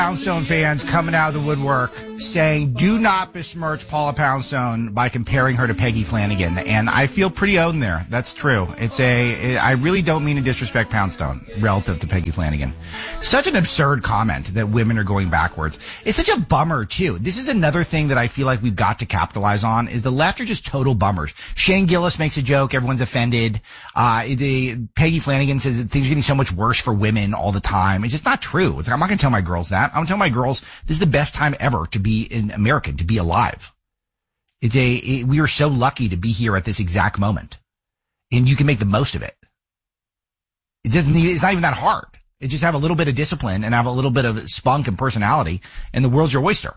Poundstone fans coming out of the woodwork saying, do not besmirch Paula Poundstone by comparing her to Peggy Flanagan. And I feel pretty owned there. That's true. I really don't mean to disrespect Poundstone relative to Peggy Flanagan. Such an absurd comment that women are going backwards. It's such a bummer, too. This is another thing that I feel like we've got to capitalize on is the left are just total bummers. Shane Gillis makes a joke. Everyone's offended. Peggy Flanagan says that things are getting so much worse for women all the time. It's just not true. I'm not going to tell my girls that. I'm going to tell my girls this is the best time ever to be an American, to be alive. We are so lucky to be here at this exact moment. And you can make the most of it. It's not even that hard. You just have a little bit of discipline and have a little bit of spunk and personality, and the world's your oyster.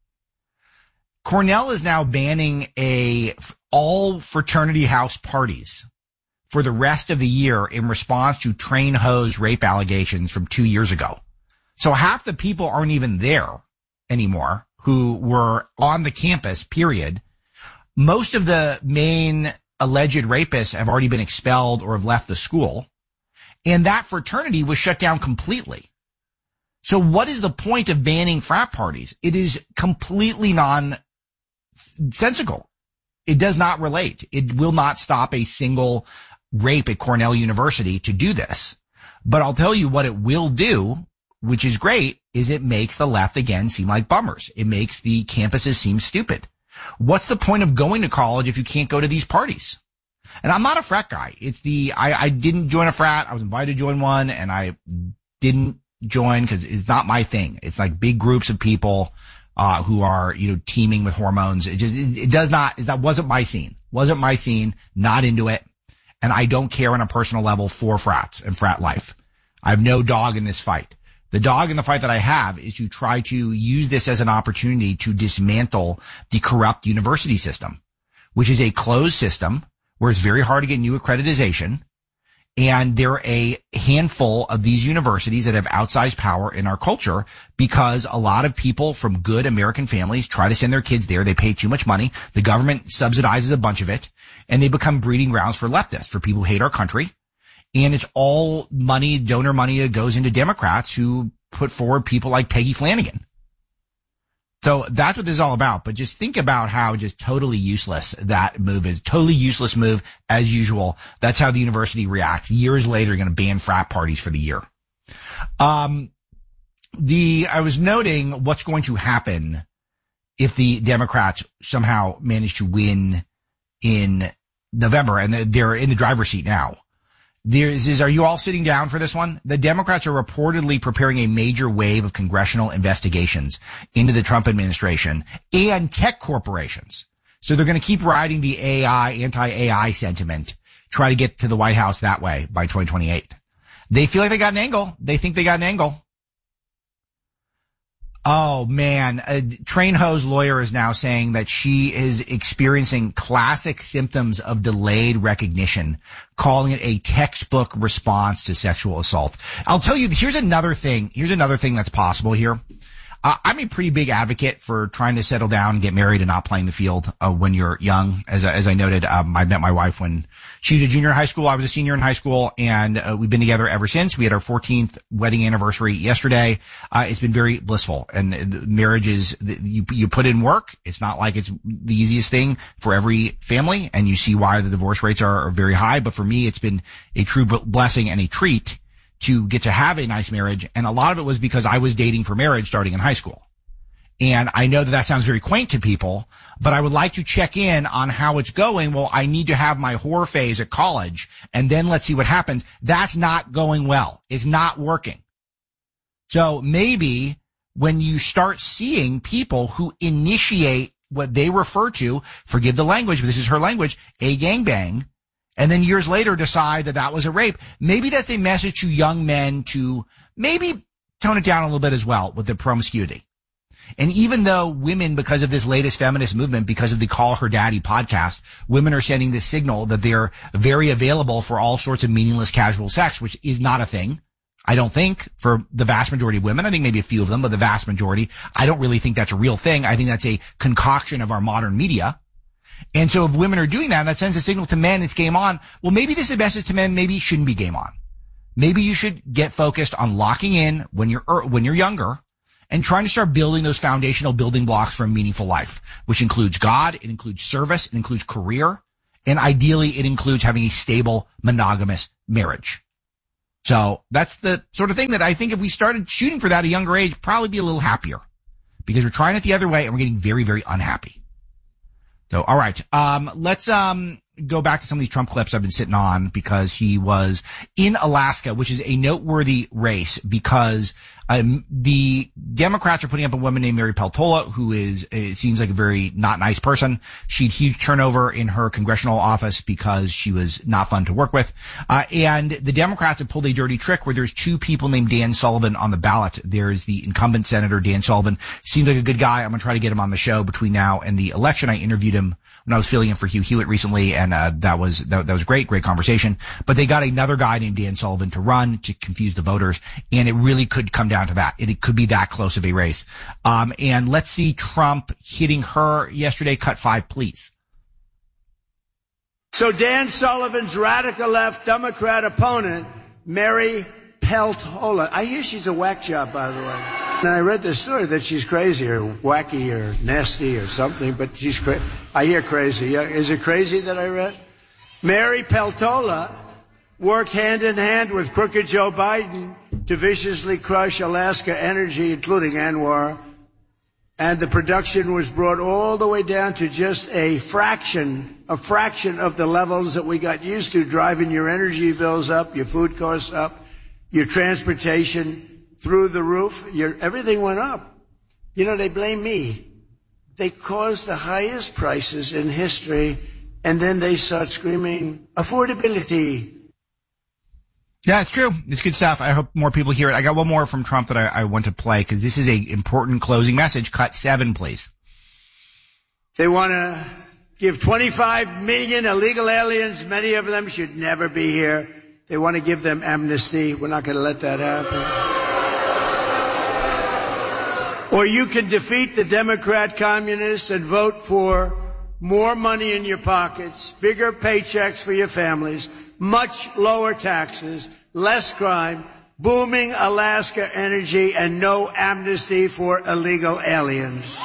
Cornell is now banning all fraternity house parties for the rest of the year in response to train hose rape allegations from 2 years ago. So half the people aren't even there anymore who were on the campus, period. Most of the main alleged rapists have already been expelled or have left the school. And that fraternity was shut down completely. So what is the point of banning frat parties? It is completely nonsensical. It does not relate. It will not stop a single rape at Cornell University to do this. But I'll tell you what it will do, which is great, is it makes the left again seem like bummers. It makes the campuses seem stupid. What's the point of going to college if you can't go to these parties? And I'm not a frat guy. I didn't join a frat. I was invited to join one and I didn't join because it's not my thing. It's like big groups of people, who are, teeming with hormones. That wasn't my scene. Wasn't my scene. Not into it. And I don't care on a personal level for frats and frat life. I have no dog in this fight. The dog in the fight that I have is to try to use this as an opportunity to dismantle the corrupt university system, which is a closed system where it's very hard to get new accreditation. And there are a handful of these universities that have outsized power in our culture because a lot of people from good American families try to send their kids there. They pay too much money. The government subsidizes a bunch of it, and they become breeding grounds for leftists, for people who hate our country. And it's all money, donor money that goes into Democrats who put forward people like Peggy Flanagan. So that's what this is all about. But just think about how just totally useless that move is. Totally useless move as usual. That's how the university reacts. Years later, you're going to ban frat parties for the year. I was noting what's going to happen if the Democrats somehow manage to win in November, and they're in the driver's seat now. Are you all sitting down for this one? The Democrats are reportedly preparing a major wave of congressional investigations into the Trump administration and tech corporations. So they're going to keep riding the anti-AI sentiment, try to get to the White House that way by 2028. They feel like they got an angle. They think they got an angle. Oh man, a train hose lawyer is now saying that she is experiencing classic symptoms of delayed recognition, calling it a textbook response to sexual assault. I'll tell you, here's another thing that's possible here. I'm a pretty big advocate for trying to settle down and get married and not playing the field when you're young. As I noted, I met my wife when she was a junior in high school. I was a senior in high school, and we've been together ever since. We had our 14th wedding anniversary yesterday. It's been very blissful. And marriage is you put in work. It's not like it's the easiest thing for every family, and you see why the divorce rates are very high. But for me, it's been a true blessing and a treat to get to have a nice marriage. And a lot of it was because I was dating for marriage starting in high school. And I know that sounds very quaint to people, but I would like to check in on how it's going. Well, I need to have my whore phase at college, and then let's see what happens. That's not going well. It's not working. So maybe when you start seeing people who initiate what they refer to, forgive the language, but this is her language, a gangbang, and then years later decide that that was a rape, maybe that's a message to young men to maybe tone it down a little bit as well with the promiscuity. And even though women, because of this latest feminist movement, because of the Call Her Daddy podcast, women are sending this signal that they're very available for all sorts of meaningless casual sex, which is not a thing. I don't think for the vast majority of women. I think maybe a few of them, but the vast majority, I don't really think that's a real thing. I think that's a concoction of our modern media. And so if women are doing that, that sends a signal to men, it's game on. Well, maybe this is a message to men, maybe it shouldn't be game on. Maybe you should get focused on locking in when you're younger and trying to start building those foundational building blocks for a meaningful life, which includes God, it includes service, it includes career, and ideally it includes having a stable monogamous marriage. So that's the sort of thing that I think if we started shooting for that at a younger age, probably be a little happier, because we're trying it the other way and we're getting very, very unhappy. So, all right. Let's go back to some of these Trump clips I've been sitting on, because he was in Alaska, which is a noteworthy race because the Democrats are putting up a woman named Mary Peltola, who is, it seems like a very not nice person. She had huge turnover in her congressional office because she was not fun to work with. And the Democrats have pulled a dirty trick where there's two people named Dan Sullivan on the ballot. There's the incumbent Senator Dan Sullivan. Seems like a good guy. I'm going to try to get him on the show between now and the election. I interviewed him when I was filling in for Hugh Hewitt recently, and that was great conversation. But they got another guy named Dan Sullivan to run to confuse the voters, and it really could come down to that. It could be that close of a race. And let's see Trump hitting her yesterday. Cut 5, please. So Dan Sullivan's radical left Democrat opponent, Mary Peltola. I hear she's a whack job, by the way. And I read this story that she's crazy or wacky or nasty or something, but she's crazy. I hear crazy. Yeah. Is it crazy that I read? Mary Peltola worked hand in hand with crooked Joe Biden to viciously crush Alaska Energy, including Anwar. And the production was brought all the way down to just a fraction of the levels that we got used to, driving your energy bills up, your food costs up, your transportation through the roof. Everything went up. You know, they blame me. They caused the highest prices in history, and then they start screaming, affordability. Yeah, it's true. It's good stuff. I hope more people hear it. I got one more from Trump that I want to play, because this is a important closing message. Cut 7, please. They want to give 25 million illegal aliens. Many of them should never be here. They want to give them amnesty. We're not going to let that happen. Or you can defeat the Democrat communists and vote for more money in your pockets, bigger paychecks for your families, much lower taxes, less crime, booming Alaska Energy, and no amnesty for illegal aliens.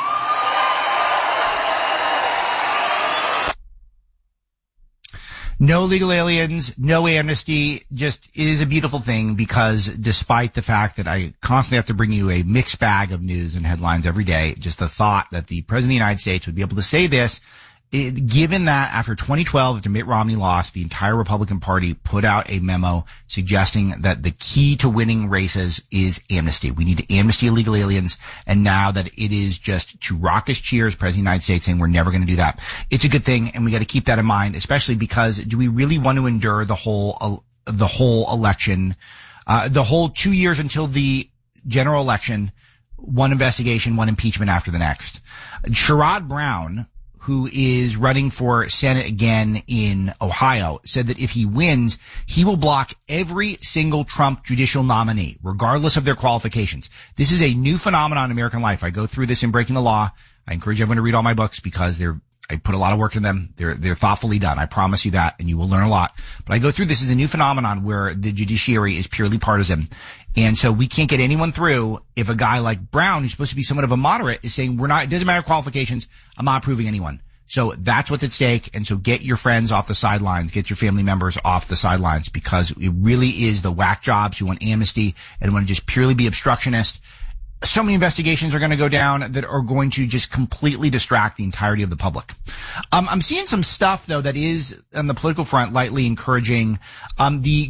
No illegal aliens, no amnesty. Just, it is a beautiful thing, because despite the fact that I constantly have to bring you a mixed bag of news and headlines every day, just the thought that the President of the United States would be able to say this, given that after 2012, after Mitt Romney lost, the entire Republican Party put out a memo suggesting that the key to winning races is amnesty. We need to amnesty illegal aliens. And now that it is just to raucous cheers, President of the United States saying we're never going to do that. It's a good thing, and we got to keep that in mind, especially because do we really want to endure the whole election, the whole 2 years until the general election, one investigation, one impeachment after the next? Sherrod Brown, who is running for Senate again in Ohio, said that if he wins, he will block every single Trump judicial nominee, regardless of their qualifications. This is a new phenomenon in American life. I go through this in Breaking the Law. I encourage everyone to read all my books, because I put a lot of work in them. They're thoughtfully done. I promise you that, and you will learn a lot. But I go through this as a new phenomenon where the judiciary is purely partisan. And so we can't get anyone through if a guy like Brown, who's supposed to be somewhat of a moderate, is saying it doesn't matter qualifications. I'm not approving anyone. So that's what's at stake. And so get your friends off the sidelines, get your family members off the sidelines, because it really is the whack jobs who want amnesty and want to just purely be obstructionist. So many investigations are going to go down that are going to just completely distract the entirety of the public. I'm seeing some stuff, though, that is on the political front lightly encouraging. The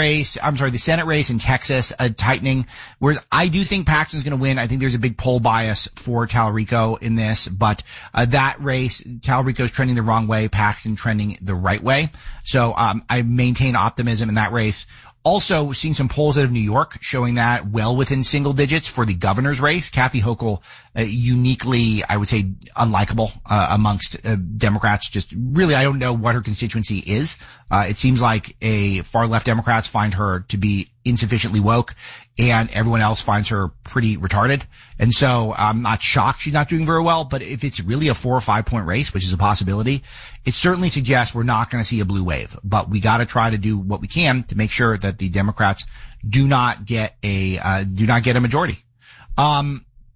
Senate race in Texas, tightening, where I do think Paxton's going to win. I think there's a big poll bias for Talarico in this, but that race, Talarico's trending the wrong way, Paxton trending the right way. So I maintain optimism in that race. Also, seeing some polls out of New York showing that well within single digits for the governor's race. Kathy Hochul, uniquely, I would say, unlikable amongst Democrats. Just really, I don't know what her constituency is. It seems like far left Democrats find her to be insufficiently woke, and everyone else finds her pretty retarded. And so I'm not shocked she's not doing very well, but if it's really a 4 or 5 point race, which is a possibility, it certainly suggests we're not going to see a blue wave. But we got to try to do what we can to make sure that the Democrats do not get a majority.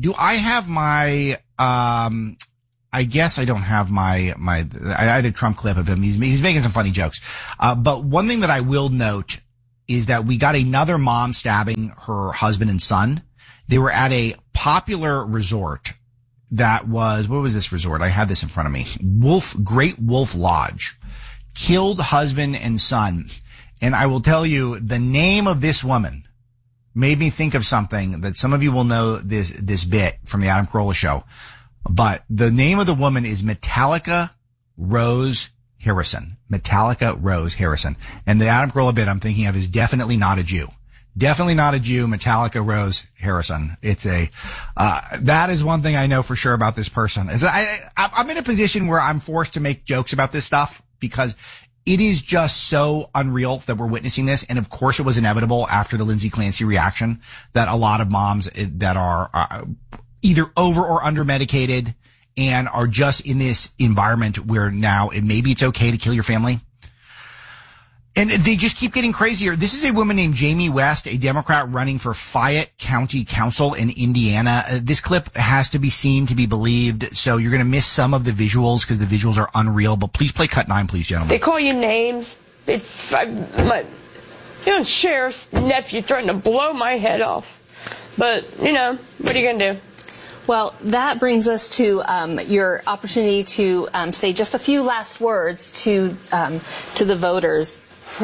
Do I have my, I guess I don't have I had a Trump clip of him. He's making some funny jokes. But one thing that I will note is that we got another mom stabbing her husband and son. They were at a popular resort that was, what was this resort? I had this in front of me. Great Wolf Lodge. Killed husband and son. And I will tell you, the name of this woman made me think of something that some of you will know this bit from the Adam Carolla show. But the name of the woman is Metallica Rose Harrison. Metallica Rose Harrison. And the Adam Carolla bit I'm thinking of is definitely not a Jew. Definitely not a Jew, Metallica Rose Harrison. It's that is one thing I know for sure about this person. I'm in a position where I'm forced to make jokes about this stuff because it is just so unreal that we're witnessing this. And of course it was inevitable after the Lindsay Clancy reaction that a lot of moms that are either over or under medicated and are just in this environment where now maybe it's okay to kill your family. And they just keep getting crazier. This is a woman named Jamie West, a Democrat running for Fayette County Council in Indiana. This clip has to be seen to be believed, so you're going to miss some of the visuals because the visuals are unreal. But please play cut 9, please, gentlemen. They call you names. My sheriff's nephew threatened to blow my head off. But, what are you going to do? Well, that brings us to your opportunity to say just a few last words to the voters.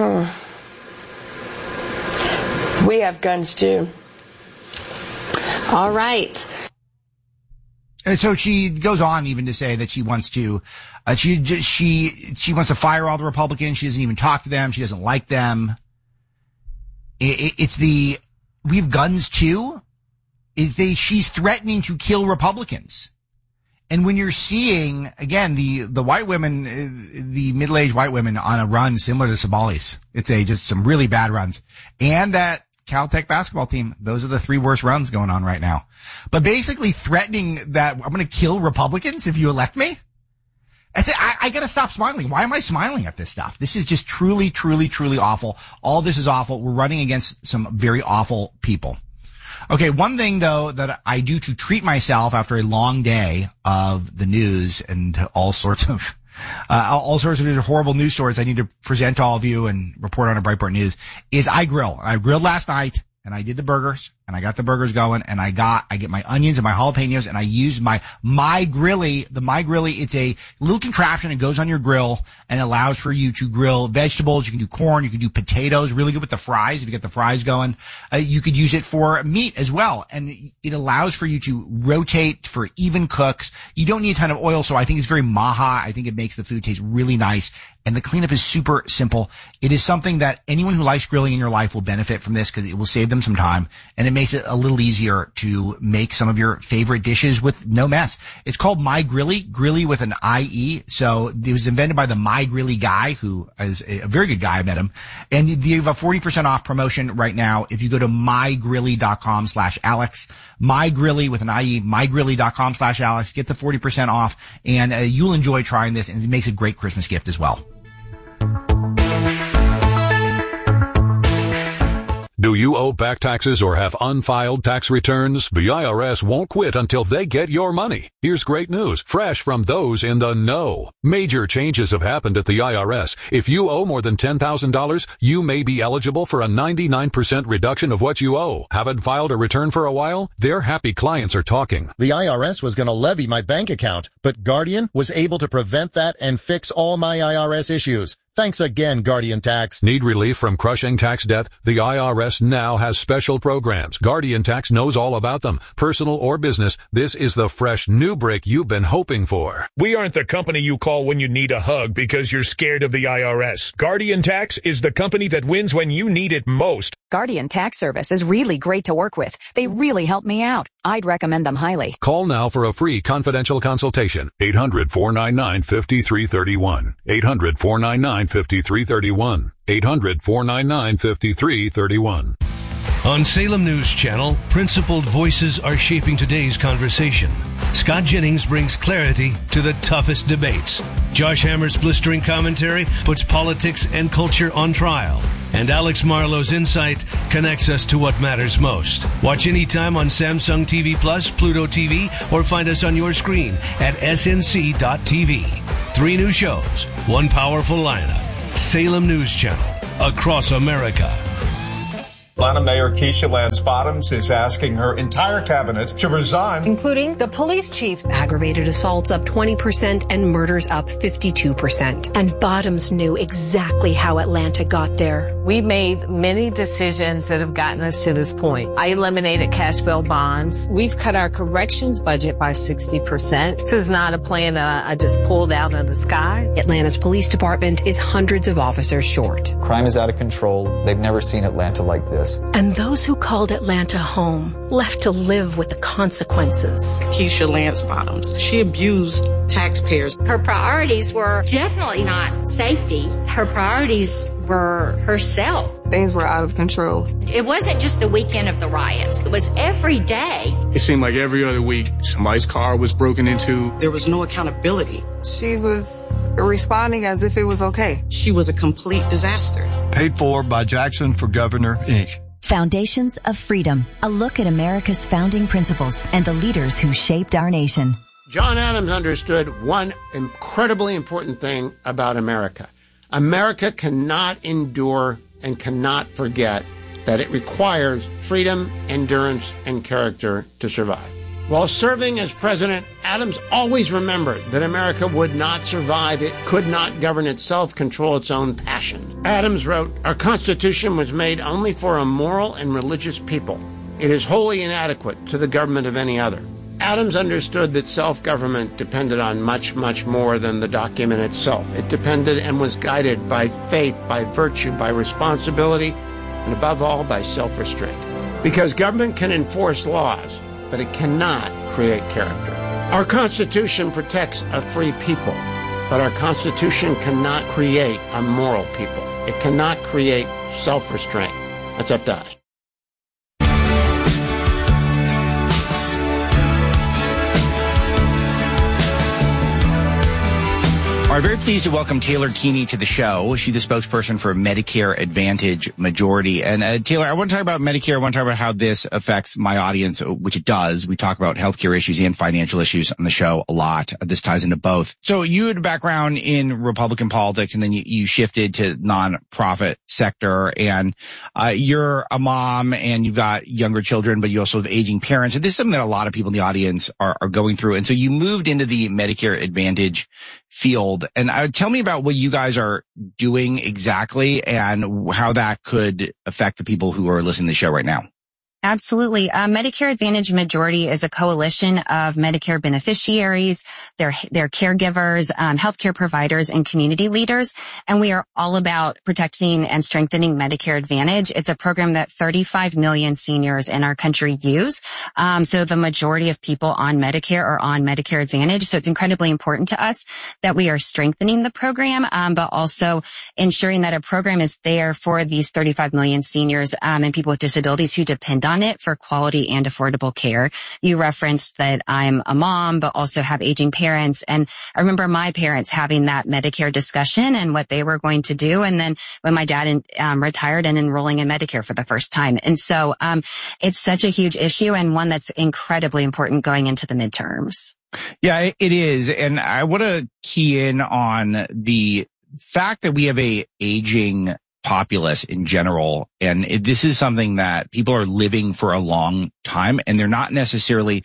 We have guns too. All right. And so she goes on even to say that she wants to, she wants to fire all the Republicans. She doesn't even talk to them. She doesn't like them. We have guns too. She's threatening to kill Republicans. And when you're seeing, again, the white women, the middle-aged white women on a run similar to Sabali's, it's just some really bad runs. And that Caltech basketball team, those are the 3 worst runs going on right now. But basically threatening that I'm going to kill Republicans if you elect me. I got to stop smiling. Why am I smiling at this stuff? This is just truly, truly, truly awful. All this is awful. We're running against some very awful people. Okay, one thing though that I do to treat myself after a long day of the news and all sorts of horrible news stories I need to present to all of you and report on at Breitbart News is I grill. I grilled last night and I did the burgers and I got the burgers going and I get my onions and my jalapenos and I used my MyGrilly. The MyGrilly, it's a little contraption. It goes on your grill and allows for you to grill vegetables. You can do corn. You can do potatoes. Really good with the fries. If you get the fries going, you could use it for meat as well. And it allows for you to rotate for even cooks. You don't need a ton of oil. So I think it's very maha. I think it makes the food taste really nice. And the cleanup is super simple. It is something that anyone who likes grilling in your life will benefit from this because it will save them some time and it makes it a little easier to make some of your favorite dishes with no mess. It's called MyGrilly, Grilly with an IE. So it was invented by the MyGrilly guy who is a very good guy. I met him. And you have a 40% off promotion right now if you go to mygrilly.com/Alex. MyGrilly with an IE, mygrilly.com/Alex. Get the 40% off and you'll enjoy trying this and it makes a great Christmas gift as well. Do you owe back taxes or have unfiled tax returns? The IRS won't quit until they get your money. Here's great news, fresh from those in the know. Major changes have happened at the IRS. If you owe more than $10,000, you may be eligible for a 99% reduction of what you owe. Haven't filed a return for a while? Their happy clients are talking. The IRS was going to levy my bank account, but Guardian was able to prevent that and fix all my IRS issues. Thanks again, Guardian Tax. Need relief from crushing tax debt? The IRS now has special programs. Guardian Tax knows all about them. Personal or business, this is the fresh new break you've been hoping for. We aren't the company you call when you need a hug because you're scared of the IRS. Guardian Tax is the company that wins when you need it most. Guardian Tax Service is really great to work with. They really help me out. I'd recommend them highly. Call now for a free confidential consultation. 800-499-5331. 800-499-5331. 800-499-5331. On Salem News Channel, principled voices are shaping today's conversation. Scott Jennings brings clarity to the toughest debates. Josh Hammer's blistering commentary puts politics and culture on trial. And Alex Marlowe's insight connects us to what matters most. Watch anytime on Samsung TV Plus, Pluto TV, or find us on your screen at snc.tv. 3 new shows, 1 powerful lineup. Salem News Channel, across America. Atlanta Mayor Keisha Lance Bottoms is asking her entire cabinet to resign. Including the police chief. Aggravated assaults up 20% and murders up 52%. And Bottoms knew exactly how Atlanta got there. We made many decisions that have gotten us to this point. I eliminated cash bail bonds. We've cut our corrections budget by 60%. This is not a plan that I just pulled out of the sky. Atlanta's police department is hundreds of officers short. Crime is out of control. They've never seen Atlanta like this. And those who called Atlanta home left to live with the consequences. Keisha Lance Bottoms, she abused taxpayers. Her priorities were definitely not safety. Her priorities were herself. Things were out of control. It wasn't just the weekend of the riots. It was every day. It seemed like every other week, somebody's car was broken into. There was no accountability. She was responding as if it was okay. She was a complete disaster. Paid for by Jackson for Governor, Inc. Foundations of Freedom, a look at America's founding principles and the leaders who shaped our nation. John Adams understood one incredibly important thing about America. America cannot endure and cannot forget that it requires freedom, endurance, and character to survive. While serving as president, Adams always remembered that America would not survive. It could not govern itself, control its own passions. Adams wrote, "Our Constitution was made only for a moral and religious people. It is wholly inadequate to the government of any other." Adams understood that self-government depended on much, much more than the document itself. It depended and was guided by faith, by virtue, by responsibility, and above all, by self-restraint. Because government can enforce laws, but it cannot create character. Our Constitution protects a free people, but our Constitution cannot create a moral people. It cannot create self-restraint. That's up to us. I'm very pleased to welcome Taylor Keeney to the show. She's the spokesperson for Medicare Advantage Majority. And Taylor, I want to talk about Medicare. I want to talk about how this affects my audience, which it does. We talk about healthcare issues and financial issues on the show a lot. This ties into both. So you had a background in Republican politics, and then you shifted to nonprofit sector. And you're a mom, and you've got younger children, but you also have aging parents. And this is something that a lot of people in the audience are going through. And so you moved into the Medicare Advantage field. And tell me about what you guys are doing exactly and how that could affect the people who are listening to the show right now. Absolutely. Medicare Advantage Majority is a coalition of Medicare beneficiaries, their caregivers, healthcare providers, and community leaders. And we are all about protecting and strengthening Medicare Advantage. It's a program that 35 million seniors in our country use. So the majority of people on Medicare are on Medicare Advantage. So it's incredibly important to us that we are strengthening the program, but also ensuring that a program is there for these 35 million seniors and people with disabilities who depend on it for quality and affordable care. You referenced that I'm a mom, but also have aging parents. And I remember my parents having that Medicare discussion and what they were going to do. And then when my dad retired and enrolling in Medicare for the first time. And so it's such a huge issue and one that's incredibly important going into the midterms. Yeah, it is. And I want to key in on the fact that we have a aging populace in general. And this is something that people are living for a long time, and they're not necessarily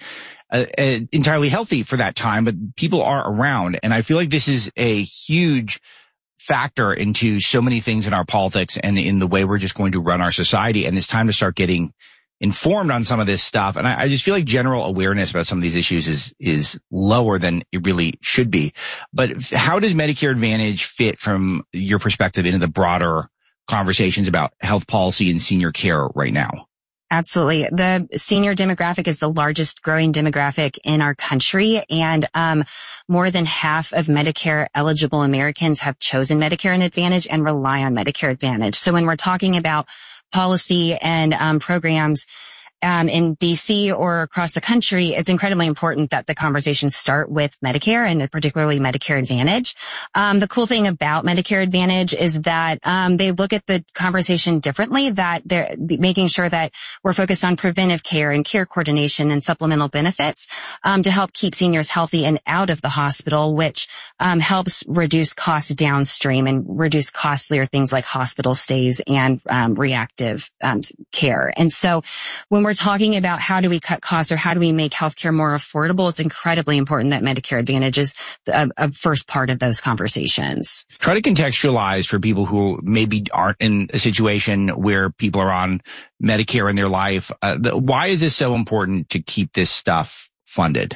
entirely healthy for that time, but people are around. And I feel like this is a huge factor into so many things in our politics and in the way we're just going to run our society. And it's time to start getting informed on some of this stuff. And I just feel like general awareness about some of these issues is lower than it really should be. But how does Medicare Advantage fit from your perspective into the broader conversations about health policy and senior care right now? Absolutely. The senior demographic is the largest growing demographic in our country, and more than half of Medicare eligible Americans have chosen Medicare Advantage and rely on Medicare Advantage. So when we're talking about policy and programs in DC or across the country, it's incredibly important that the conversations start with Medicare and particularly Medicare Advantage. The cool thing about Medicare Advantage is that they look at the conversation differently, that they're making sure that we're focused on preventive care and care coordination and supplemental benefits to help keep seniors healthy and out of the hospital, which helps reduce costs downstream and reduce costlier things like hospital stays and reactive care. And so when we're talking about how do we cut costs or how do we make healthcare more affordable, it's incredibly important that Medicare Advantage is a first part of those conversations. Try to contextualize for people who maybe aren't in a situation where people are on Medicare in their life. Why is this so important to keep this stuff funded?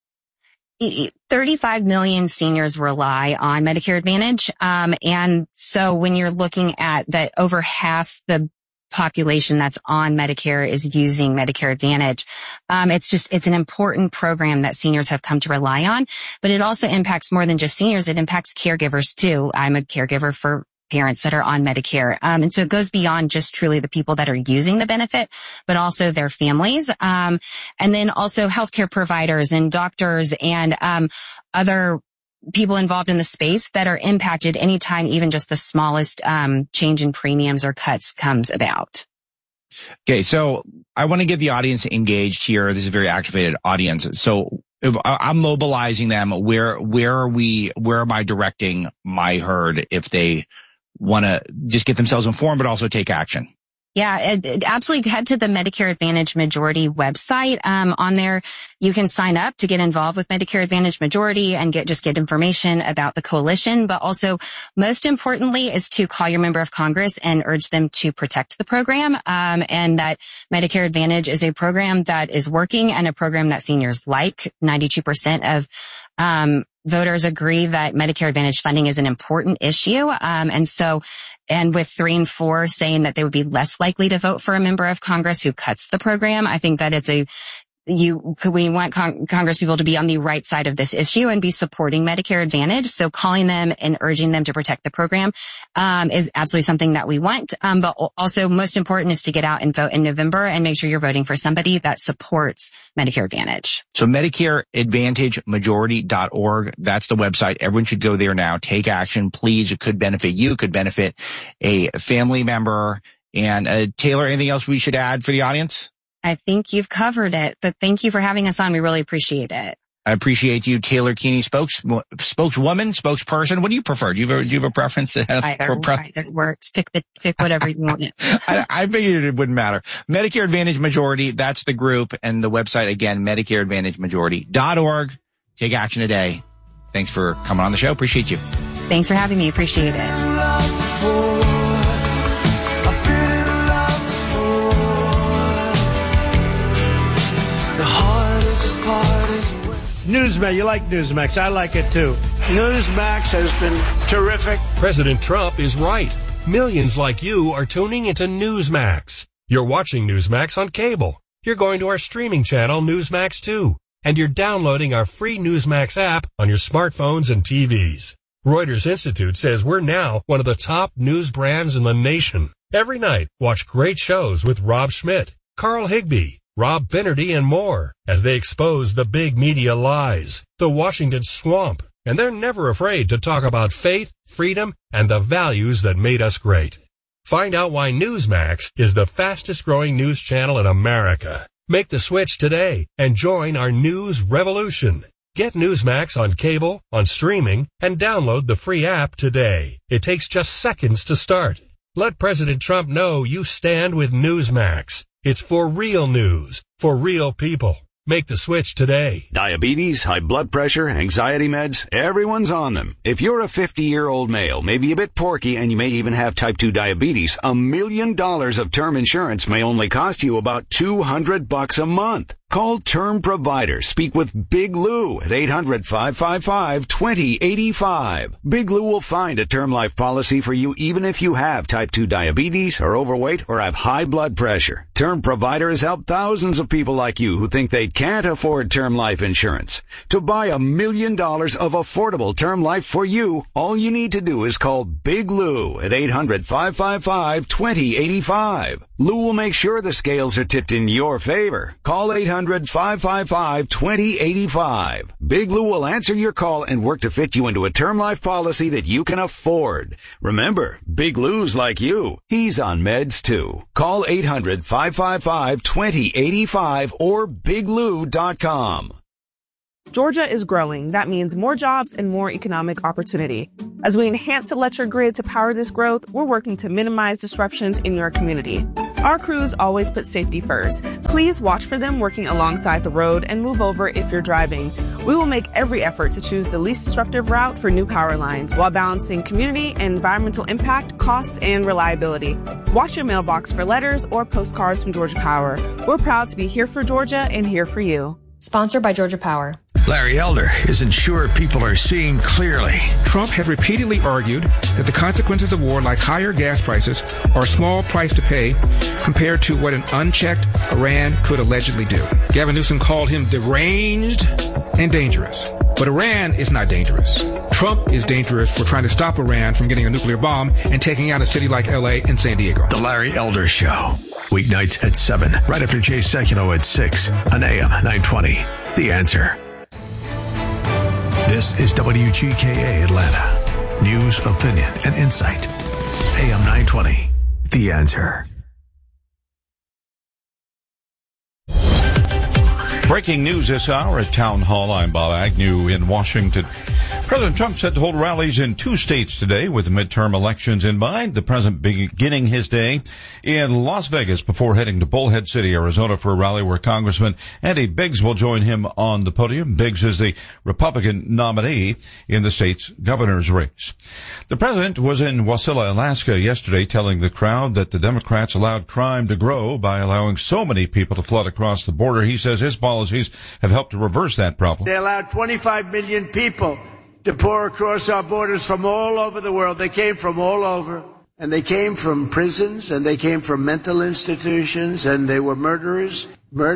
35 million seniors rely on Medicare Advantage. And so when you're looking at that, over half the population that's on Medicare is using Medicare Advantage. It's an important program that seniors have come to rely on, but it also impacts more than just seniors. It impacts caregivers too. I'm a caregiver for parents that are on Medicare. And so it goes beyond just truly the people that are using the benefit, but also their families. And then also healthcare providers and doctors and, other people involved in the space that are impacted anytime even just the smallest change in premiums or cuts comes about. Okay, so I want to get the audience engaged here. This is a very activated audience. So if I'm mobilizing them, where am I directing my herd if they want to just get themselves informed but also take action? Yeah, absolutely. Head to the Medicare Advantage Majority website. On there, you can sign up to get involved with Medicare Advantage Majority and get information about the coalition. But also, most importantly, is to call your member of Congress and urge them to protect the program. And that Medicare Advantage is a program that is working and a program that seniors like. 92% of voters agree that Medicare Advantage funding is an important issue. And with 3 and 4 saying that they would be less likely to vote for a member of Congress who cuts the program, I think that we want Congress people to be on the right side of this issue and be supporting Medicare Advantage. So calling them and urging them to protect the program, is absolutely something that we want. But also most important is to get out and vote in November and make sure you're voting for somebody that supports Medicare Advantage. So MedicareAdvantageMajority.org. That's the website. Everyone should go there now. Take action, please. It could benefit you, could benefit a family member. And Taylor, anything else we should add for the audience? I think you've covered it, but thank you for having us on. We really appreciate it. I appreciate you, Taylor Keeney, spokeswoman, spokesperson. What do you prefer? Do you have a preference? Either works. Pick whatever you want. I figured it wouldn't matter. Medicare Advantage Majority. That's the group, and the website again, MedicareAdvantageMajority.org. Take action today. Thanks for coming on the show. Appreciate you. Thanks for having me. Appreciate it. Newsmax, you like Newsmax. I like it too. Newsmax has been terrific. President Trump is right. Millions like you are tuning into Newsmax. You're watching Newsmax on cable. You're going to our streaming channel, Newsmax 2. And you're downloading our free Newsmax app on your smartphones and TVs. Reuters Institute says we're now one of the top news brands in the nation. Every night, watch great shows with Rob Schmidt, Carl Higbie, Rob Finnerty, and more as they expose the big media lies, the Washington swamp, and they're never afraid to talk about faith, freedom, and the values that made us great. Find out why Newsmax is the fastest growing news channel in America. Make the switch today and join our news revolution. Get Newsmax on cable, on streaming, and download the free app today. It takes just seconds to start. Let President Trump know you stand with Newsmax. It's for real news, for real people. Make the switch today. Diabetes, high blood pressure, anxiety meds, everyone's on them. If you're a 50-year-old male, maybe a bit porky, and you may even have type 2 diabetes, $1 million of term insurance may only cost you about $200 a month. Call Term Provider. Speak with Big Lou at 800-555-2085. Big Lou will find a term life policy for you even if you have type 2 diabetes, are overweight, or have high blood pressure. Term Provider has helped thousands of people like you who think they can't afford term life insurance. To buy $1 million of affordable term life for you, all you need to do is call Big Lou at 800-555-2085. Lou will make sure the scales are tipped in your favor. Call 800-555-2085. Big Lou will answer your call and work to fit you into a term life policy that you can afford. Remember, Big Lou's like you. He's on meds too. Call 800-555-2085 or biglou.com. Georgia is growing. That means more jobs and more economic opportunity. As we enhance the electric grid to power this growth, we're working to minimize disruptions in your community. Our crews always put safety first. Please watch for them working alongside the road and move over if you're driving. We will make every effort to choose the least disruptive route for new power lines while balancing community and environmental impact, costs, and reliability. Watch your mailbox for letters or postcards from Georgia Power. We're proud to be here for Georgia and here for you. Sponsored by Georgia Power. Larry Elder isn't sure people are seeing clearly. Trump has repeatedly argued that the consequences of war, like higher gas prices, are a small price to pay compared to what an unchecked Iran could allegedly do. Gavin Newsom called him deranged and dangerous. But Iran is not dangerous. Trump is dangerous for trying to stop Iran from getting a nuclear bomb and taking out a city like LA and San Diego. The Larry Elder Show. Weeknights at 7, right after Jay Sekulow at 6 on AM 920. The Answer. This is WGKA Atlanta. News, opinion, and insight. AM 920. The Answer. Breaking news this hour at Town Hall. I'm Bob Agnew in Washington. President Trump set to hold rallies in 2 states today with the midterm elections in mind. The president beginning his day in Las Vegas before heading to Bullhead City, Arizona for a rally where Congressman Andy Biggs will join him on the podium. Biggs is the Republican nominee in the state's governor's race. The president was in Wasilla, Alaska yesterday telling the crowd that the Democrats allowed crime to grow by allowing so many people to flood across the border. He says his policies have helped to reverse that problem. They allowed 25 million people to pour across our borders from all over the world. They came from all over, and they came from prisons, and they came from mental institutions, and they were murderers.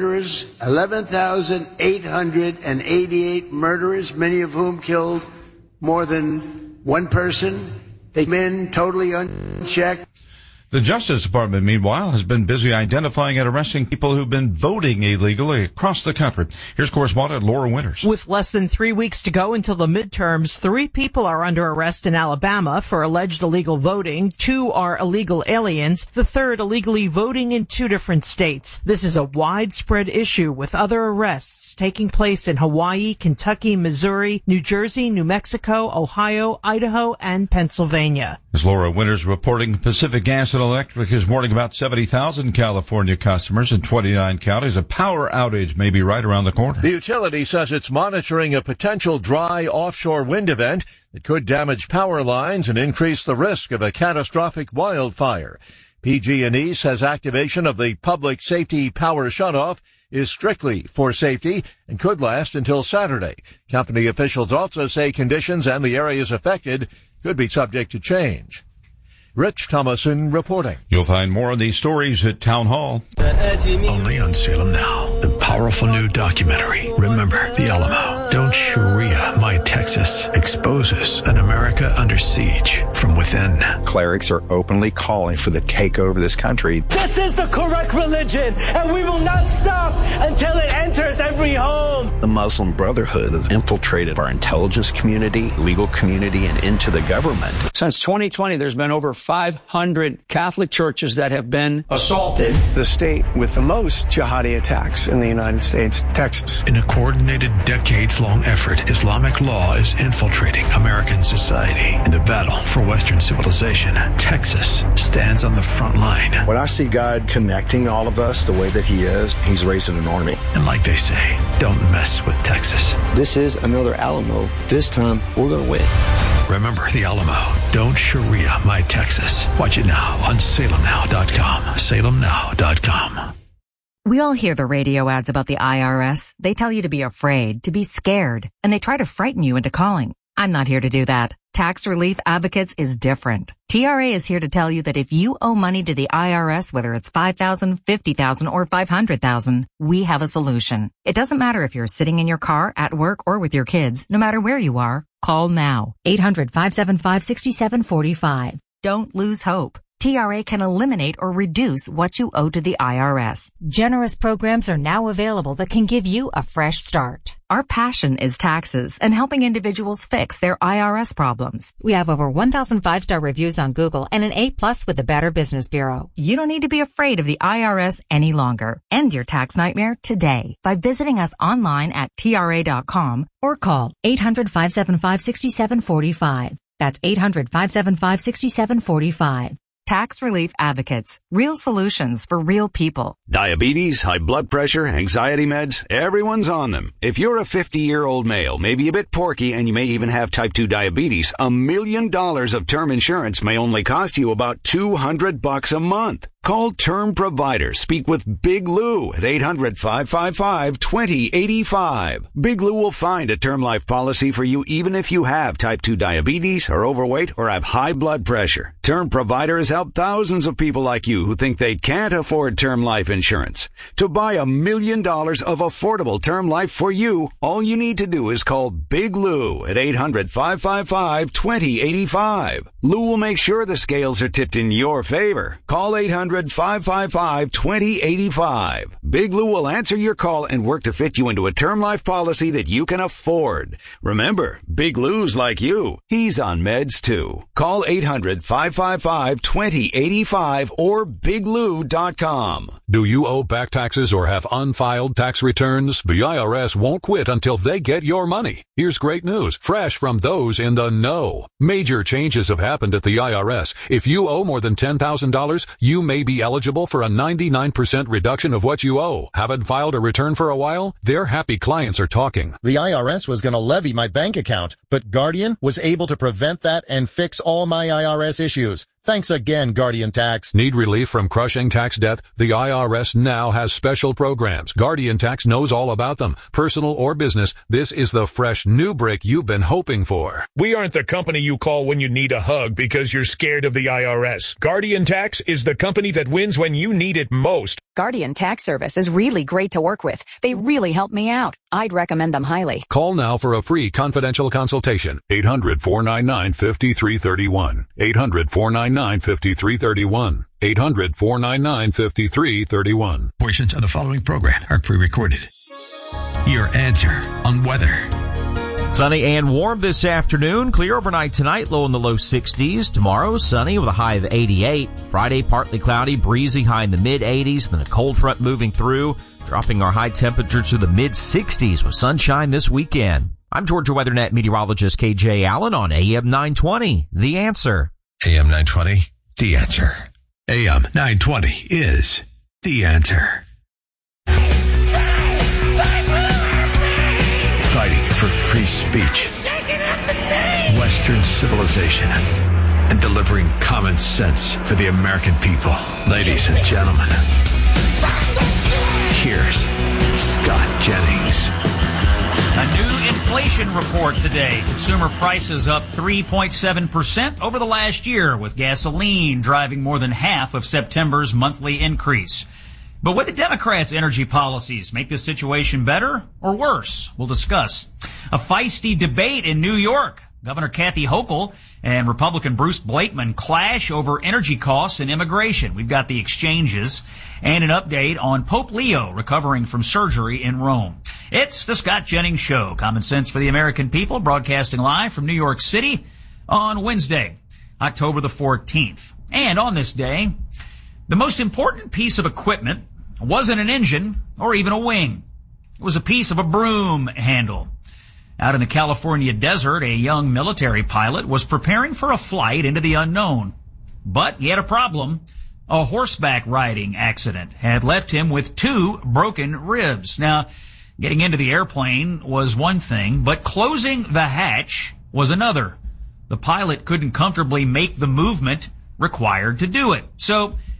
11,888 murderers, many of whom killed more than one person. They men totally unchecked. The Justice Department, meanwhile, has been busy identifying and arresting people who've been voting illegally across the country. Here's correspondent Laura Winters. With less than 3 weeks to go until the midterms, 3 people are under arrest in Alabama for alleged illegal voting. 2 are illegal aliens. The 3rd illegally voting in 2 different states. This is a widespread issue with other arrests taking place in Hawaii, Kentucky, Missouri, New Jersey, New Mexico, Ohio, Idaho, and Pennsylvania. As Laura Winters reporting, Pacific Gas and Electric is warning about 70,000 California customers in 29 counties. A power outage may be right around the corner. The utility says it's monitoring a potential dry offshore wind event that could damage power lines and increase the risk of a catastrophic wildfire. PG&E says activation of the public safety power shutoff is strictly for safety and could last until Saturday. Company officials also say conditions and the areas affected could be subject to change. Rich Thomason reporting. You'll find more of these stories at Town Hall. Only on Salem Now. The powerful new documentary, Remember the Alamo. Don't Sharia My Texas, exposes an America under siege from within. Clerics are openly calling for the takeover of this country. This is the correct religion, and we will not stop until it enters every home. The Muslim Brotherhood has infiltrated our intelligence community, legal community, and into the government. Since 2020, there's been over 500 Catholic churches that have been assaulted. The state with the most jihadi attacks in the United States, Texas. In a coordinated, decades-long effort, Islamic law is infiltrating American society. In the battle for Western civilization, Texas stands on the front line. When I see God connecting all of us the way that he is, he's raising an army. And like they say, don't mess with Texas. This is another Alamo. This time, we're going to win. Remember the Alamo. Don't Sharia My Texas. Watch it now on SalemNow.com. SalemNow.com. We all hear the radio ads about the IRS. They tell you to be afraid, to be scared, and they try to frighten you into calling. I'm not here to do that. Tax Relief Advocates is different. TRA is here to tell you that if you owe money to the IRS, whether it's $5,000, $50,000, or $500,000, we have a solution. It doesn't matter if you're sitting in your car, at work, or with your kids. No matter where you are, call now. 800-575-6745. Don't lose hope. TRA can eliminate or reduce what you owe to the IRS. Generous programs are now available that can give you a fresh start. Our passion is taxes and helping individuals fix their IRS problems. We have over 1,000 5-star reviews on Google and an A+ with the Better Business Bureau. You don't need to be afraid of the IRS any longer. End your tax nightmare today by visiting us online at TRA.com or call 800-575-6745. That's 800-575-6745. Tax Relief Advocates. Real solutions for real people. Diabetes, high blood pressure, anxiety meds, everyone's on them. If you're a 50-year-old male, maybe a bit porky, and you may even have type 2 diabetes, $1 million of term insurance may only cost you about $200 a month. Call Term Provider. Speak with Big Lou at 800-555-2085. Big Lou will find a term life policy for you even if you have type 2 diabetes, are overweight, or have high blood pressure. Term Provider has helped thousands of people like you who think they can't afford term life insurance. To buy $1 million of affordable term life for you, all you need to do is call Big Lou at 800-555-2085. Lou will make sure the scales are tipped in your favor. Call 800-555-2085. Big Lou will answer your call and work to fit you into a term life policy that you can afford. Remember, Big Lou's like you. He's on meds too. Call 800-555-2085 or biglou.com. Do you owe back taxes or have unfiled tax returns? The IRS won't quit until they get your money. Here's great news, fresh from those in the know. Major changes have happened at the IRS. If you owe more than $10,000, you may be eligible for a 99% reduction of what you owe. Haven't filed a return for a while? Their happy clients are talking. The IRS was going to levy my bank account, but Guardian was able to prevent that and fix all my IRS issues. Thanks again, Guardian Tax. Need relief from crushing tax debt? The IRS now has special programs. Guardian Tax knows all about them. Personal or business, this is the fresh new break you've been hoping for. We aren't the company you call when you need a hug because you're scared of the IRS. Guardian Tax is the company that wins when you need it most. Guardian Tax Service is really great to work with. They really help me out. I'd recommend them highly. Call now for a free confidential consultation. 800-499-5331. 800-499-5331. 800-499-5331. Portions of the following program are pre-recorded. Your answer on weather. Sunny and warm this afternoon. Clear overnight tonight, low in the low 60s. Tomorrow, sunny with a high of 88. Friday, partly cloudy, breezy, high in the mid-80s. Then a cold front moving through, dropping our high temperatures to the mid-60s with sunshine this weekend. I'm Georgia WeatherNet meteorologist KJ Allen on AM 920. The Answer. AM 920, The Answer. AM 920 is The Answer. Fighting for free speech, Western civilization, and delivering common sense for the American people. Ladies and gentlemen, here's Scott Jennings. A new inflation report today. Consumer prices up 3.7% over the last year, with gasoline driving more than half of September's monthly increase. But would the Democrats' energy policies make this situation better or worse? We'll discuss. A feisty debate in New York. Governor Kathy Hochul and Republican Bruce Blakeman clash over energy costs and immigration. We've got the exchanges and an update on Pope Leo recovering from surgery in Rome. It's the Scott Jennings Show, common sense for the American people, broadcasting live from New York City on Wednesday, October the 14th. And on this day, the most important piece of equipment wasn't an engine or even a wing. It was a piece of a broom handle. Out in the California desert, a young military pilot was preparing for a flight into the unknown. But he had a problem. A horseback riding accident had left him with 2 broken ribs. Now, getting into the airplane was one thing, but closing the hatch was another. The pilot couldn't comfortably make the movement required to do it. So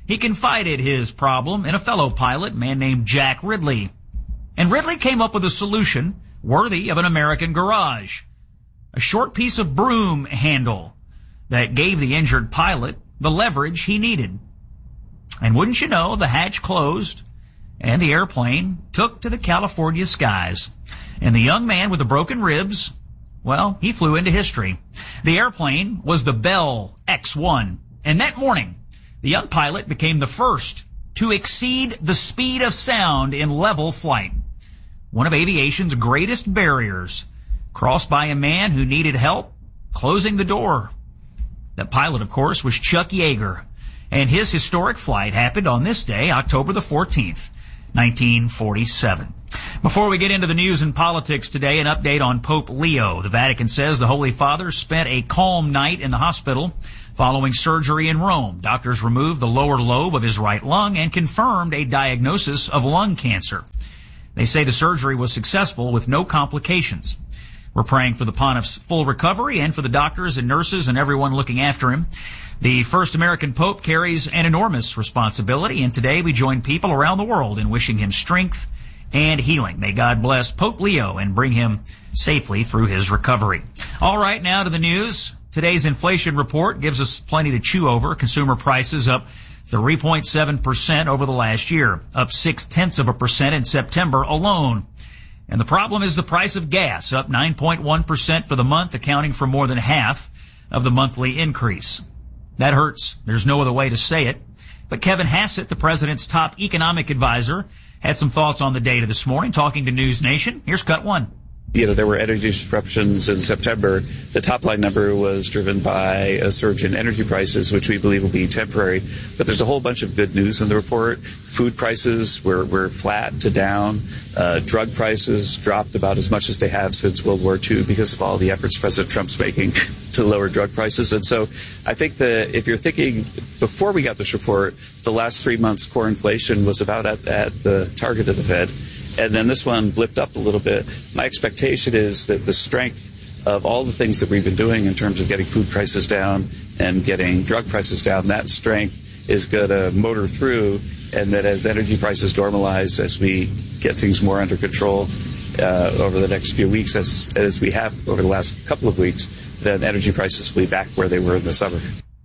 he confided his problem in a fellow pilot, a man named Jack Ridley. And Ridley came up with a solution worthy of an American garage. A short piece of broom handle that gave the injured pilot the leverage he needed. And wouldn't you know, the hatch closed and the airplane took to the California skies. And the young man with the broken ribs, well, he flew into history. The airplane was the Bell X-1. And that morning, the young pilot became the first to exceed the speed of sound in level flight. One of aviation's greatest barriers, crossed by a man who needed help closing the door. That pilot, of course, was Chuck Yeager, and his historic flight happened on this day, October the 14th, 1947. Before we get into the news and politics today, an update on Pope Leo. The Vatican says the Holy Father spent a calm night in the hospital following surgery in Rome. Doctors removed the lower lobe of his right lung and confirmed a diagnosis of lung cancer. They say the surgery was successful with no complications. We're praying for the pontiff's full recovery and for the doctors and nurses and everyone looking after him. The first American Pope carries an enormous responsibility, and today we join people around the world in wishing him strength and healing. May God bless Pope Leo and bring him safely through his recovery. All right, now to the news. Today's inflation report gives us plenty to chew over. Consumer prices up 3.7% over the last year, up 0.6% in September alone. And the problem is the price of gas, up 9.1% for the month, accounting for more than half of the monthly increase. That hurts. There's no other way to say it. But Kevin Hassett, the president's top economic advisor, had some thoughts on the data this morning, talking to News Nation. Here's cut one. There were energy disruptions in September. The top line number was driven by a surge in energy prices, which we believe will be temporary. But there's a whole bunch of good news in the report. Food prices were flat to down. Drug prices dropped about as much as they have since World War II because of all the efforts President Trump's making to lower drug prices. And so I think that if you're thinking before we got this report, the last 3 months core inflation was about at the target of the Fed. And then this one blipped up a little bit. My expectation is that the strength of all the things that we've been doing in terms of getting food prices down and getting drug prices down, that strength is going to motor through, and that as energy prices normalize, as we get things more under control over the next few weeks, as we have over the last couple of weeks, then energy prices will be back where they were in the summer.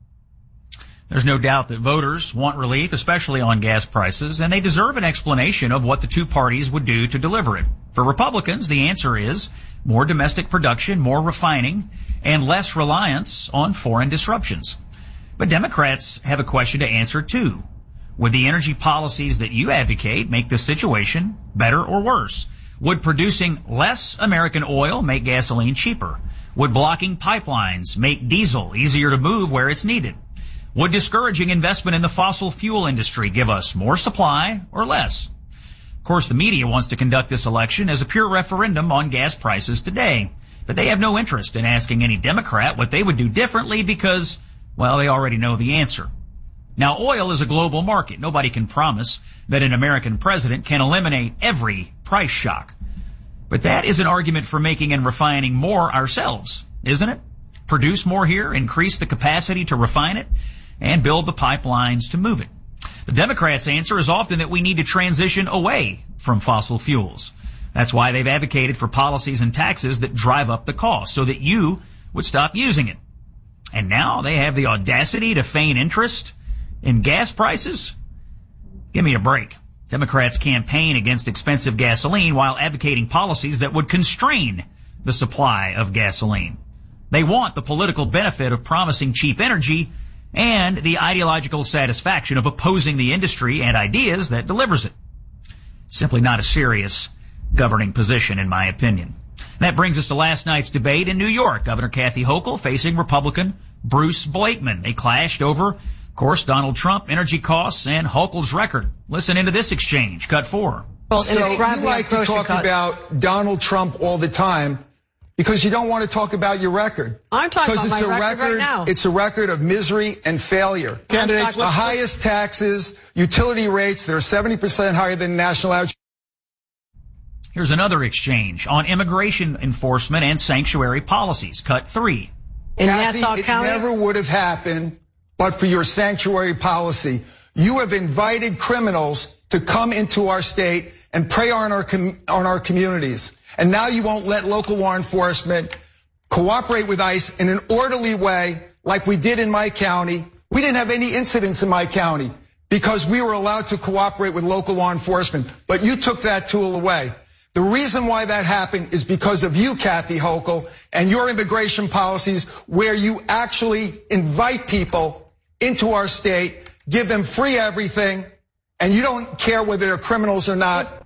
There's no doubt that voters want relief, especially on gas prices, and they deserve an explanation of what the two parties would do to deliver it. For Republicans, the answer is more domestic production, more refining, and less reliance on foreign disruptions. But Democrats have a question to answer, too. Would the energy policies that you advocate make the situation better or worse? Would producing less American oil make gasoline cheaper? Would blocking pipelines make diesel easier to move where it's needed? Would discouraging investment in the fossil fuel industry give us more supply or less? Of course, the media wants to conduct this election as a pure referendum on gas prices today, but they have no interest in asking any Democrat what they would do differently because, well, they already know the answer. Now, oil is a global market. Nobody can promise that an American president can eliminate every price shock. But that is an argument for making and refining more ourselves, isn't it? Produce more here, increase the capacity to refine it, and build the pipelines to move it. The Democrats' answer is often that we need to transition away from fossil fuels. That's why they've advocated for policies and taxes that drive up the cost so that you would stop using it. And now they have the audacity to feign interest in gas prices? Give me a break. Democrats campaign against expensive gasoline while advocating policies that would constrain the supply of gasoline. They want the political benefit of promising cheap energy and the ideological satisfaction of opposing the industry and ideas that delivers it. Simply not a serious governing position, in my opinion. That brings us to last night's debate in New York. Governor Kathy Hochul facing Republican Bruce Blakeman. They clashed over, of course, Donald Trump, energy costs, and Hochul's record. Listen into this exchange. Cut 4. So you like to talk about Donald Trump all the time because you don't want to talk about your record. I'm talking about my record right now. It's a record of misery and failure. Candidates, the highest taxes, utility rates that are 70% higher than national average. Here's another exchange on immigration enforcement and sanctuary policies. Cut 3. In Nassau County, it never would have happened but for your sanctuary policy. You have invited criminals to come into our state and prey on our communities. And now you won't let local law enforcement cooperate with ICE in an orderly way like we did in my county. We didn't have any incidents in my county because we were allowed to cooperate with local law enforcement. But you took that tool away. The reason why that happened is because of you, Kathy Hochul, and your immigration policies where you actually invite people into our state, give them free everything, and you don't care whether they're criminals or not.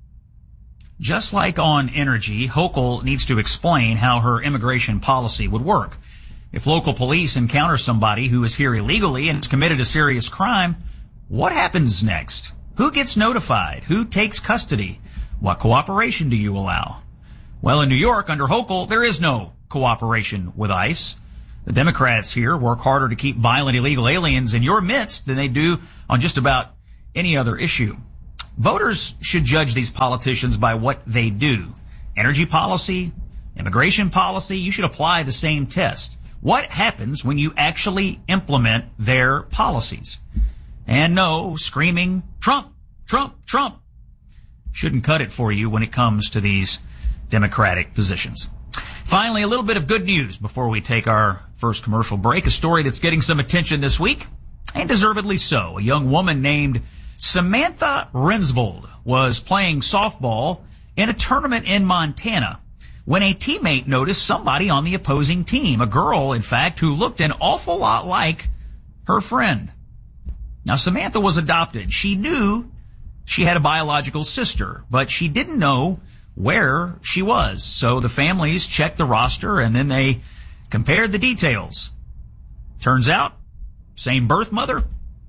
Just like on energy, Hochul needs to explain how her immigration policy would work. If local police encounter somebody who is here illegally and has committed a serious crime, what happens next? Who gets notified? Who takes custody? What cooperation do you allow? Well, in New York, under Hochul, there is no cooperation with ICE. The Democrats here work harder to keep violent illegal aliens in your midst than they do on just about any other issue. Voters should judge these politicians by what they do. Energy policy, immigration policy, you should apply the same test. What happens when you actually implement their policies? And no, screaming, Trump, Trump, Trump, shouldn't cut it for you when it comes to these Democratic positions. Finally, a little bit of good news before we take our first commercial break. A story that's getting some attention this week, and deservedly so. A young woman named Samantha Rensvold was playing softball in a tournament in Montana when a teammate noticed somebody on the opposing team, a girl, in fact, who looked an awful lot like her friend. Now, Samantha was adopted. She knew she had a biological sister, but she didn't know where she was. So the families checked the roster and then they compared the details. Turns out, same birth mother,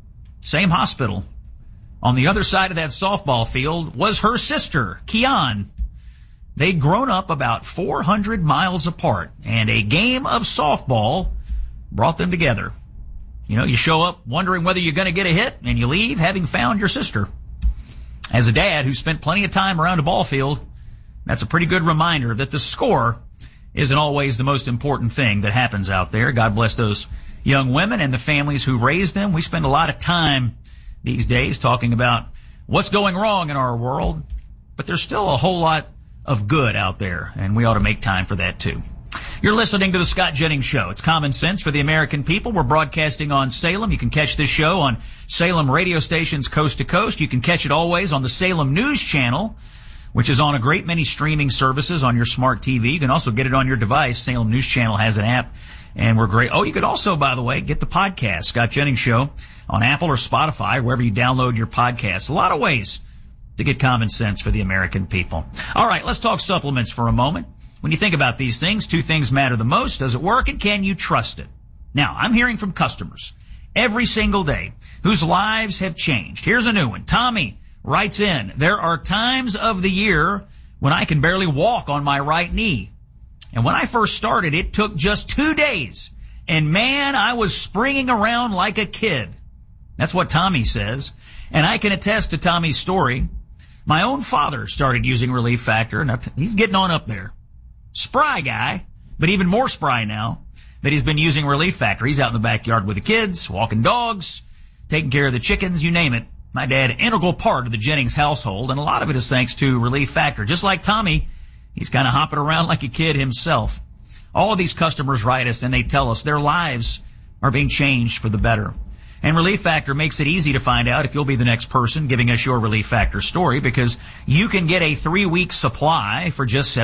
same hospital. On the other side of that softball field was her sister, Kian. They'd grown up about 400 miles apart, and a game of softball brought them together. You know, you show up wondering whether you're going to get a hit, and you leave having found your sister. As a dad who spent plenty of time around a ball field, that's a pretty good reminder that the score isn't always the most important thing that happens out there. God bless those young women and the families who raised them. We spend a lot of time these days talking about what's going wrong in our world, but there's still a whole lot of good out there, and we ought to make time for that too. You're listening to The Scott Jennings Show. It's common sense for the American people. We're broadcasting on Salem. You can catch this show on Salem radio stations coast to coast. You can catch it always on the Salem News Channel, which is on a great many streaming services on your smart TV. You can also get it on your device. Salem News Channel has an app, and we're great. Oh, you could also, by the way, get the podcast, Scott Jennings Show, on Apple or Spotify, wherever you download your podcasts. A lot of ways to get common sense for the American people. All right, let's talk supplements for a moment. When you think about these things, two things matter the most. Does it work, and can you trust it? Now, I'm hearing from customers every single day whose lives have changed. Here's a new one. Tommy writes in, there are times of the year when I can barely walk on my right knee. And when I first started, it took just 2 days. And man, I was springing around like a kid. That's what Tommy says. And I can attest to Tommy's story. My own father started using Relief Factor, and he's getting on up there. Spry guy, but even more spry now that he's been using Relief Factor. He's out in the backyard with the kids, walking dogs, taking care of the chickens, you name it. My dad, an integral part of the Jennings household, and a lot of it is thanks to Relief Factor. Just like Tommy, he's kind of hopping around like a kid himself. All of these customers write us and they tell us their lives are being changed for the better. And Relief Factor makes it easy to find out if you'll be the next person giving us your Relief Factor story, because you can get a 3-week supply for just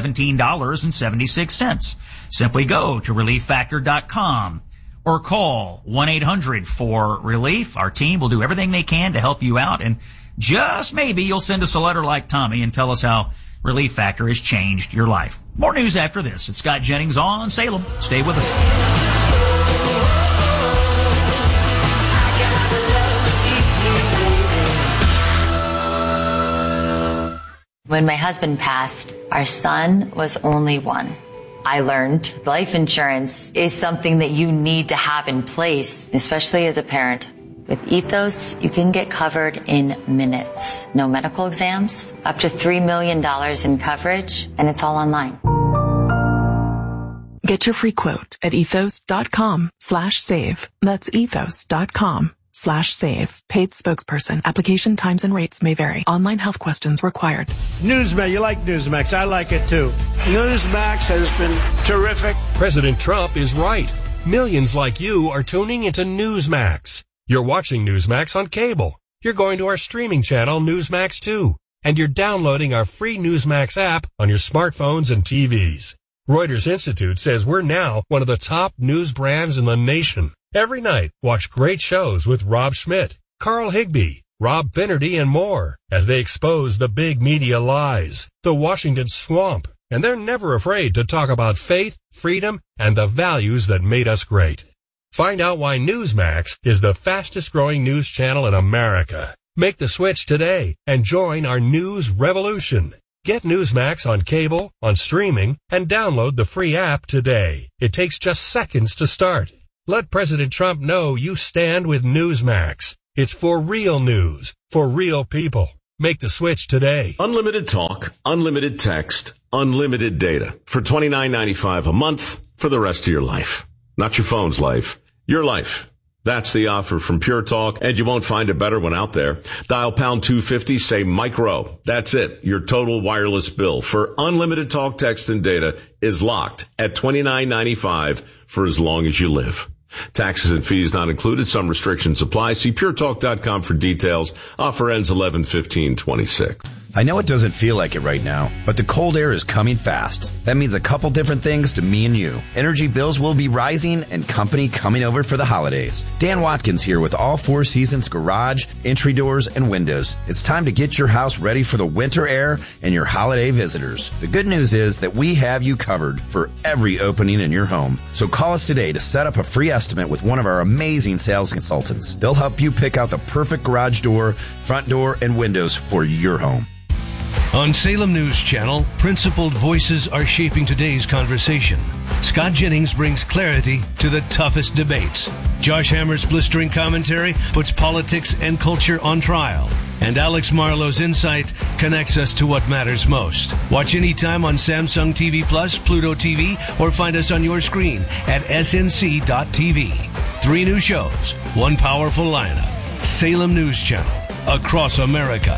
$17.76. Simply go to ReliefFactor.com or call 1-800-4RELIEF. Our team will do everything they can to help you out, and just maybe you'll send us a letter like Tommy and tell us how Relief Factor has changed your life. More news after this. It's Scott Jennings on Salem. Stay with us. When my husband passed, our son was only 1. I learned life insurance is something that you need to have in place, especially as a parent. With Ethos, you can get covered in minutes. No medical exams, up to $3 million in coverage, and it's all online. Get your free quote at ethos.com/save. That's ethos.com/save. Newsmax.com/save. Paid spokesperson. Application times and rates may vary. Online health questions required. Newsmax, you like Newsmax. I like it too. Newsmax has been terrific. President Trump is right. Millions like you are tuning into Newsmax. You're watching Newsmax on cable. You're going to our streaming channel, Newsmax 2. And you're downloading our free Newsmax app on your smartphones and TVs. Reuters Institute says we're now one of the top news brands in the nation. Every night, watch great shows with Rob Schmidt, Carl Higbie, Rob Finnerty, and more as they expose the big media lies, the Washington swamp, and they're never afraid to talk about faith, freedom, and the values that made us great. Find out why Newsmax is the fastest growing news channel in America. Make the switch today and join our news revolution. Get Newsmax on cable, on streaming, and download the free app today. It takes just seconds to start. Let President Trump know you stand with Newsmax. It's for real news, for real people. Make the switch today. Unlimited talk, unlimited text, unlimited data for $29.95 a month for the rest of your life. Not your phone's life, your life. That's the offer from Pure Talk, and you won't find a better one out there. Dial pound 250, say micro. That's it. Your total wireless bill for unlimited talk, text, and data is locked at $29.95 for as long as you live. Taxes and fees not included. Some restrictions apply. See puretalk.com for details. Offer ends 11/15/26. I know it doesn't feel like it right now, but the cold air is coming fast. That means a couple different things to me and you. Energy bills will be rising and company coming over for the holidays. Dan Watkins here with all Four Seasons garage, entry doors, and windows. It's time to get your house ready for the winter air and your holiday visitors. The good news is that we have you covered for every opening in your home. So call us today to set up a free estimate with one of our amazing sales consultants. They'll help you pick out the perfect garage door, front door, and windows for your home. On Salem News Channel, principled voices are shaping today's conversation. Scott Jennings brings clarity to the toughest debates. Josh Hammer's blistering commentary puts politics and culture on trial. And Alex Marlowe's insight connects us to what matters most. Watch anytime on Samsung TV Plus, Pluto TV, or find us on your screen at snc.tv. 3 new shows, 1 powerful lineup. Salem News Channel, across America.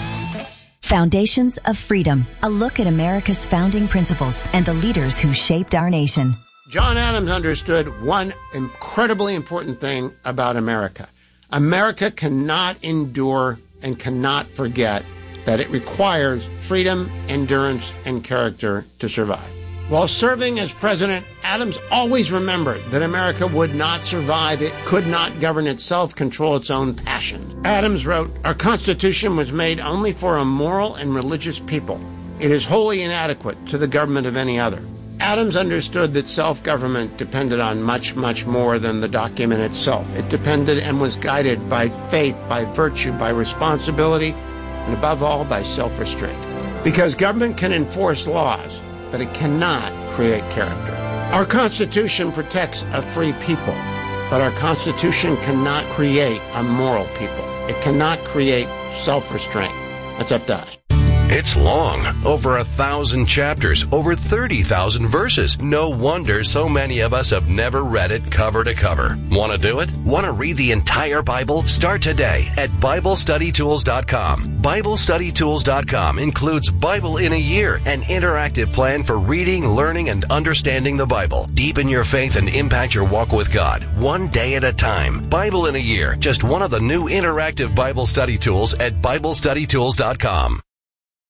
Foundations of Freedom, a look at America's founding principles and the leaders who shaped our nation. John Adams understood one incredibly important thing about America. America cannot endure and cannot forget that it requires freedom, endurance, and character to survive. While serving as president, Adams always remembered that America would not survive. It could not govern itself, control its own passions. Adams wrote, "Our Constitution was made only for a moral and religious people. It is wholly inadequate to the government of any other." Adams understood that self-government depended on much, much more than the document itself. It depended and was guided by faith, by virtue, by responsibility, and above all, by self-restraint. Because government can enforce laws, but it cannot create character. Our Constitution protects a free people, but our Constitution cannot create a moral people. It cannot create self-restraint. That's up to us. It's long, over 1,000 chapters, over 30,000 verses. No wonder so many of us have never read it cover to cover. Want to do it? Want to read the entire Bible? Start today at BibleStudyTools.com. BibleStudyTools.com includes Bible in a Year, an interactive plan for reading, learning, and understanding the Bible. Deepen your faith and impact your walk with God, one day at a time. Bible in a Year, just one of the new interactive Bible study tools at BibleStudyTools.com.